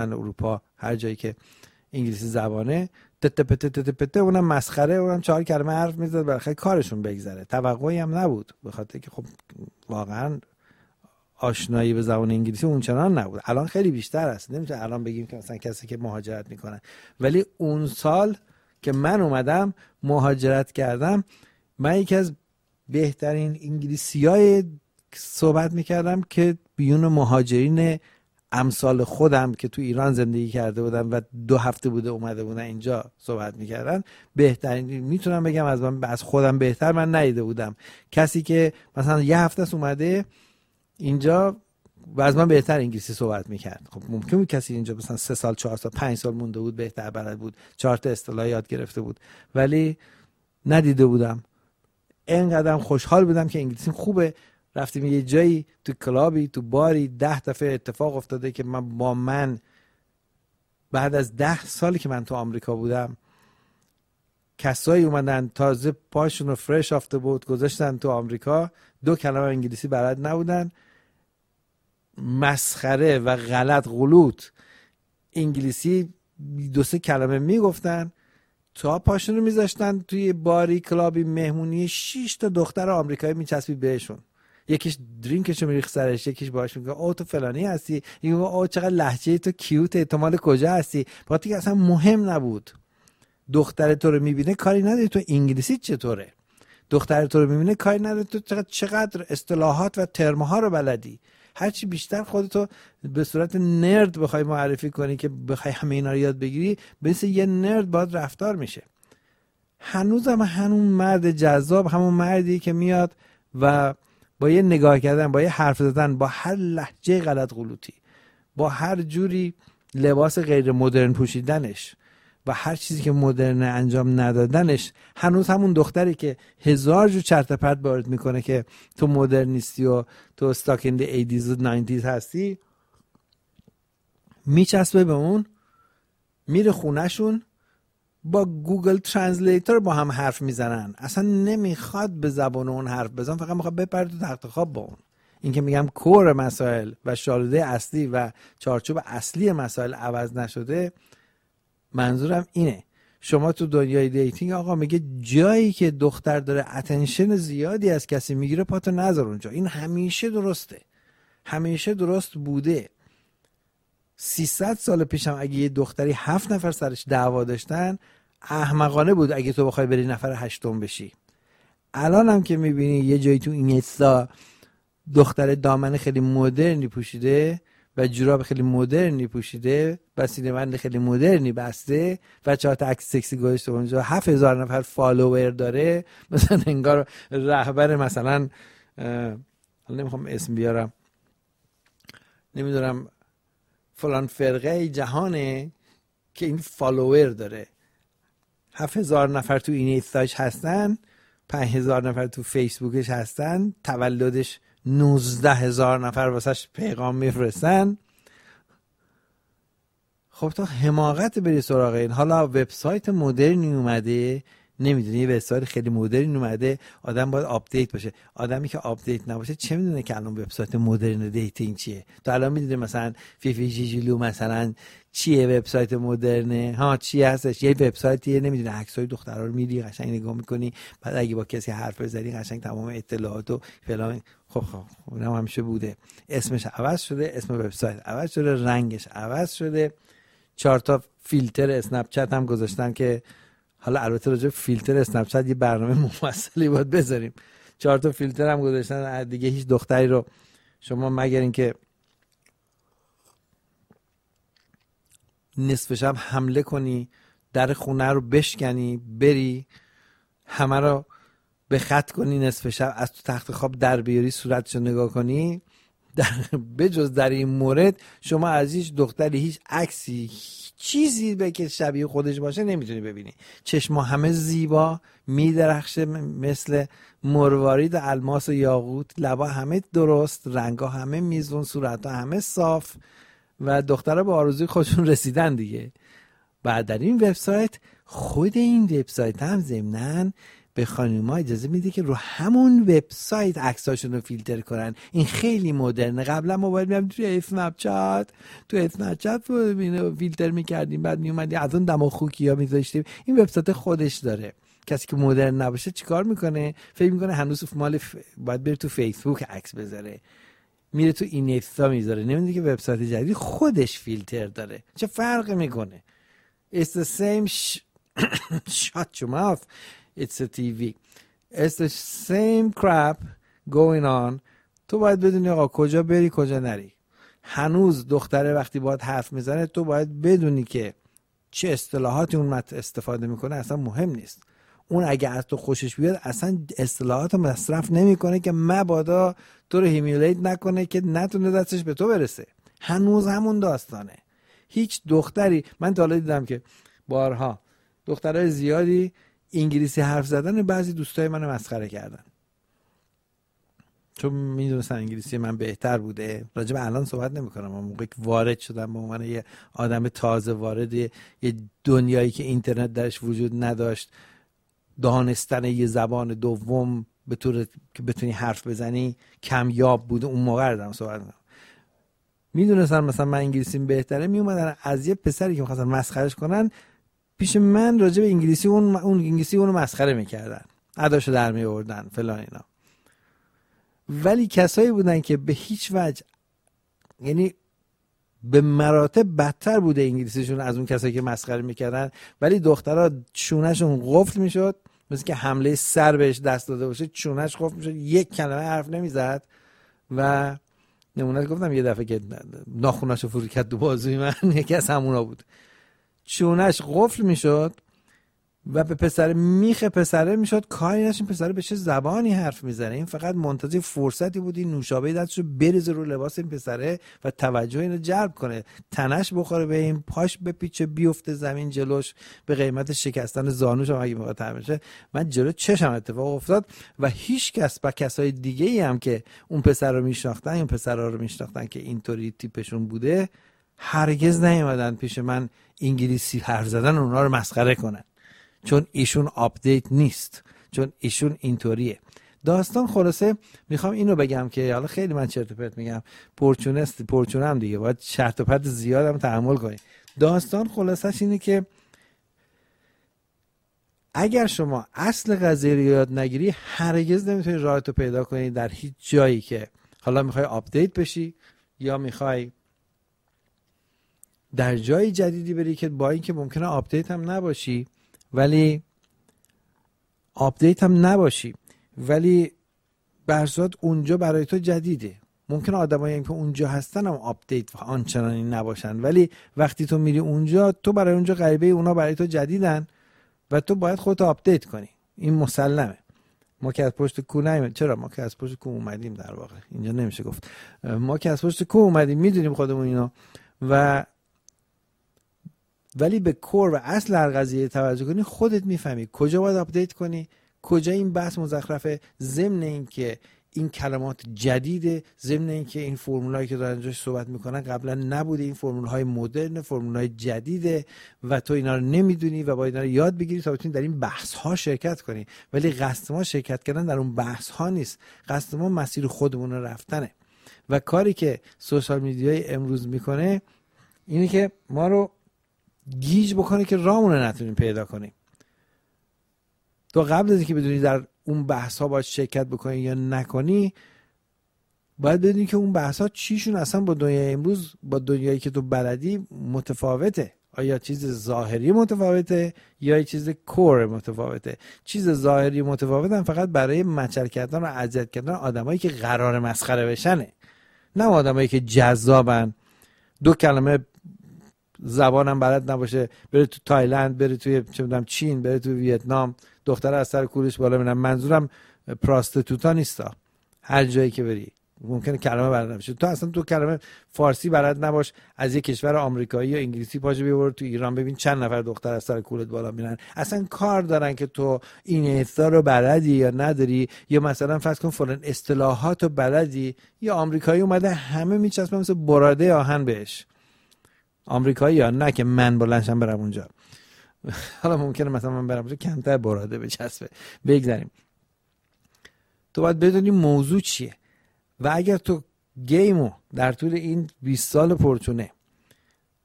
اروپا هر جایی که انگلیسی زبانه تت اونم مسخره، اونم 4 کلمه حرف میزد برای کارشون بگذره. توقعی هم نبود، به خاطر که خب واقعا آشنایی به زبان انگلیسی اونچنان نبود. الان خیلی بیشتر است. نمیشه الان بگیم که مثلا کسی که مهاجرت میکنه، ولی اون سال که من اومدم مهاجرت کردم، من یکی از بهترین انگلیسیای صحبت میکردم که بیون مهاجرین امثال خودم که تو ایران زندگی کرده بودن و 2 هفته بوده اومده بودن اینجا صحبت میکردن، بهترین میتونم بگم از خودم بهتر من ندیده بودم. کسی که مثلا 1 هفته است اومده اینجا و از من بهتر انگلیسی صحبت میکرد. خب ممکن بود کسی اینجا مثلا 3 سال 4 سال 5 سال مونده بود، بهتر بلد بود، 4 تا اصطلاح یاد گرفته بود، ولی ندیده بودم. اینقدر خوشحال بودم که انگلیسیم خوبه. رفتیم یه جایی تو کلابی تو باری 10 دفعه اتفاق افتاده که من بعد از 10 سالی که من تو آمریکا بودم کسایی اومدن تازه پاشون رو فرش آفته بود گذاشتن تو آمریکا، 2 کلمه انگلیسی بلد نبودن، مسخره و غلط غلوط انگلیسی 2-3 کلمه میگفتن، تا پاشون رو میذاشتن توی باری کلابی مهمونی 6 تا دختر آمریکایی میچسبید بهشون، یکیش درینکشو میریخت سرش، یکیش باهاش میگه او تو فلانی هستی، یکی میگه او چقدر لهجه تو کیوته، تو مال کجا هستی. وقتی که اصلا مهم نبود. دختر تو رو میبینه کاری نداره تو انگلیسی چطوره، دختر تو رو میبینه کاری نداره تو چقدر اصطلاحات و ترم‌ها رو بلدی. هرچی بیشتر خودتو به صورت نرد بخوای معرفی کنی که بخوای همه اینا رو یاد بگیری، مثل یه نرد باید رفتار میشه. هنوزم همون مرد جذاب، همون مردی که میاد و با یه نگاه کردن، با یه حرف زدن، با هر لهجه غلط غلوطی، با هر جوری لباس غیر مدرن پوشیدنش و هر چیزی که مدرن انجام ندادنش، هنوز همون دختری که 1000 جو چرت و پرت وارد میکنه که تو مدرنیستی و تو استاک این دی 80s و 90s هستی، میچسبه به اون، میره خونهشون با گوگل ترنسلیتور با هم حرف میزنن، اصلا نمیخواد به زبان اون حرف بزن، فقط میخواد بپره تو تخت خواب با اون. این که میگم کور مسائل و شالوده اصلی و چارچوب اصلی مسائل عوض نشده، منظورم اینه. شما تو دنیای دیتینگ آقا میگه جایی که دختر داره اتنشن زیادی از کسی میگیره پاتو نذار اونجا. این همیشه درسته، همیشه درست بوده. 300 سال پیشم اگه یه دختری 7 نفر سرش دعوا داشتن، احمقانه بود اگه تو بخوای بری نفر 8م بشی. الان هم که میبینی یه جایی تو اینستا دختر دامن خیلی مدرنی پوشیده و جوراب خیلی مدرنی پوشیده و سینه‌بند خیلی مدرنی بسته و 4 تا عکس سکسی گذاشته اونجا، 7000 نفر فالوور داره، مثلا انگار رهبر مثلا نمیخوام اسم بیارم، نمیدونم فلان فرقه جهانه که این فالوور داره. 7000 نفر تو این اینستاش هستن، 5000 نفر تو فیسبوکش هستن، تولدش 19000 نفر واسش پیغام میفرستن. خب تو حماقت بری سراغ این. حالا وبسایت مدرنی اومده، نمیدونی یه وبسایت خیلی مدرن اومده، آدم باید آپدیت باشه. آدمی که آپدیت نباشه چه میدونه که الان وبسایت مدرن دیتینگ چیه؟ تو الان میدونی مثلا فیفی جیجیلو مثلا چیه وبسایت مدرنه؟ ها چی هستش؟ یه وبسایتیه، نمیدونی عکسای دخترا رو میری قشنگ نگاه میکنی، بعد اگه با کسی حرف بزنی قشنگ تمام اطلاعات و فلان. خب اونم همیشه بوده. اسمش عوض شده، اسم وبسایت عوض شده، رنگش عوض شده، 4 تا فیلتر اسنپ چت هم گذاشتن که حالا البته راجع به فیلتر اسنپ چت یه برنامه مفصلی باید بذاریم. 4 تا فیلتر هم گذاشتن دیگه. هیچ دختری رو شما مگر اینکه نصف شب حمله کنی، در خونه رو بشکنی، بری همه رو به خط کنی، نصف شب از تو تخت خواب در بیاری، صورتشو نگاه کنی، بجز در این مورد شما از هیچ دختری هیچ عکسی چیزی به که شبیه خودش باشه نمیتونی ببینی. چشما همه زیبا میدرخشه مثل مروارید الماس و یاقوت، لبا همه درست، رنگا همه میزون، صورتا همه صاف و دخترها به آرزوی خودشون رسیدن دیگه. بعد در این وبسایت، خود این وبسایت هم ضمناً به خانوما اجازه میده که رو همون وبسایت عکساشون رو فیلتر کنن. این خیلی مدرنه. قبلا موبایل میام توی اسنپ چت فیلتر میکردیم، بعد میومدیم از اون دماغ خوکیا میذاشتیم. این وبسایت خودش داره. کسی که مدرن نباشه چیکار میکنه؟ فکر میکنه هنوز باید بره تو فیسبوک عکس بذاره، میره تو اینستا میذاره، نمیدونه که وبسایت جدید خودش فیلتر داره. چه فرق میکنه؟ It's the same shut your mouth. It's a TV. It's the same crap going on. تو باید بدونی آقا کجا بری کجا نری. هنوز دختره وقتی باید حرف میزنه تو باید بدونی که چه اصطلاحاتی اون استفاده میکنه اصلا مهم نیست. اون اگه از تو خوشش بیاد اصلا اصطلاحات مصرف نمیکنه که مبادا تو رو هیمیولیت نکنه که نتونه دستش به تو برسه. هنوز همون داستانه. هیچ دختری، من تا حالا دیدم که بارها دخترای زیادی انگلیسی حرف زدن و بعضی دوستای منو مسخره کردن چون میدونستن انگلیسی من بهتر بوده. راجع به الان صحبت نمیکنم، اون موقع که وارد شدم به عنوان یه آدم تازه وارد یه دنیایی که اینترنت درش وجود نداشت، دانستن یه زبان دوم به طور که بتونی حرف بزنی کمیاب بوده. اون موقع دارم صحبت میکنم. میدونستن مثلا من انگلیسیم بهتره، میومدن از یه پسری که می‌خواستن مسخرهش کنن پیش من راجع به انگلیسی اون انگلیسی اونو مسخره میکردن، اداشو در میآوردن فلان اینا. ولی کسایی بودن که به هیچ وجه، یعنی به مراتب بدتر بوده انگلیسیشون از اون کسایی که مسخره میکردن، ولی دخترها چونهشون قفل میشد، مثل که حمله سر بهش دست داده باشه، چونهش قفل میشد، یک کلمه حرف نمیزد. و نمونهش گفتم یه دفعه که ناخوناشو فرو کرد تو بازوی من، یکی از همونا بود. چونش قفل میشد و به پسر میخه پسره میشد کاری نشین پسره به چه زبانی حرف میزنه. این فقط منتظر فرصتی بود این نوشابه دستشو بریزه رو لباس این پسره و توجه اینو جلب کنه، تنش بخوره به این، پاش بپیچه بیفته زمین جلوش به قیمت شکستن زانوش هم اگه میخواد تعمیر شه. من جلو چشم اتفاق افتاد و هیچ کس با کسای دیگه ای هم که اون پسر رو میشناختن، این پسرا رو میشناختن که اینطوری تیپشون بوده، هرگز نیومدن پیش من انگلیسی حرف زدن اونها رو مسخره کنن، چون ایشون آپدیت نیست، چون ایشون اینطوریه. داستان خلاصه میخوام اینو بگم که حالا خیلی من چرت و پرت میگم، پرچونم دیگه، باید چرت و پرت زیادم تحمل کنی. داستان خلاصش اینه که اگر شما اصل قضیه رو یاد نگیری هرگز نمیتونی راهتو پیدا کنی در هیچ جایی که حالا میخوای آپدیت بشی یا میخوای در جای جدیدی بری که با اینکه ممکنه آپدیت هم نباشی ولی برزاد اونجا برای تو جدیده. ممکنه آدمایی هم که اونجا هستن هم آپدیت آنچنانی نباشن، ولی وقتی تو میری اونجا تو برای اونجا غریبه، اونا برای تو جدیدن و تو باید خودت آپدیت کنی. این مسلمه. ما که از پشت کو نمیدیم. چرا ما که از پشت کو اومدیم، در واقع اینجا نمیشه گفت ما که از پشت کو اومدیم، میدونیم خودمون اینا. ولی به کور و اصل هر قضیه توجه کنی خودت میفهمی کجا باید آپدیت کنی، کجا این بحث مزخرفه، ضمن این که این کلمات جدیده، ضمن این که این فرمولایی که دارن اینجا صحبت میکنن قبلا نبوده، این فرمولهای مدرن، فرمولهای جدیده و تو اینا رو نمیدونی و باید اینا رو یاد بگیری تا بتونی در این بحث ها شرکت کنی. ولی قصد ما شرکت کردن در اون بحث ها نیست، قصد ما مسیر خودمون رو رفتنه. و کاری که سوشال میدیای امروز میکنه اینه که ما رو گیج بکنه که راهمون رو نتونیم پیدا کنیم. تو قبل از اینکه بدونی در اون بحث ها باید شرکت بکنی یا نکنی، باید بدونی که اون بحث ها چیشون اصلا با دنیای امروز، با دنیایی که تو بلدی متفاوته. آیا چیز ظاهری متفاوته یا چیز کور متفاوته؟ چیز ظاهری متفاوتن فقط برای مچل کردن و اذیت کردن آدمایی که قرار مسخره بشنه، نه آدمایی که جذابن، دو کلمه زبانم بلد نباشه، بره تو تایلند، بره توی چه میدونم چین، بره تو ویتنام، دختر از سر کولش بالا میرن. منظورم پراستیتوتا نیستا، هر جایی که بری ممکنه کلمه بلد نباشه. تو اصلا تو کلمه فارسی بلد نباش، از یک کشور آمریکایی یا انگلیسی پاشو بیار تو ایران ببین چند نفر دختر از سر کولت بالا میرن. اصلا کار دارن که تو این اصطلاح رو بلدی یا نداری، یا مثلا فرض کن فلان اصطلاحات رو بلدی. یا آمریکایی اومده همه میچسبه مثل براده آهن بهش، آمریکایی یا نه که من بلندشم برم اونجا. حالا ممکنه مثلا من برم کمتر براده بچسبه. بگذاریم. تو باید بدونی موضوع چیه و اگر تو گیمو در طول این 20 سال پرتونه